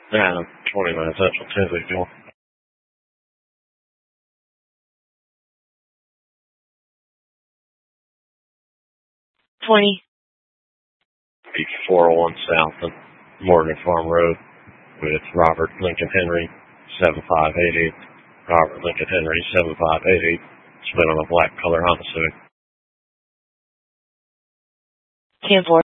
Yeah, 20 minutes, that's what Tinsley's doing. 20. 401 South and Morgan Farm Road with Robert Lincoln Henry, 7588. Robert Lincoln Henry, 7588. It's been on a black color Honda Civic. 10-4.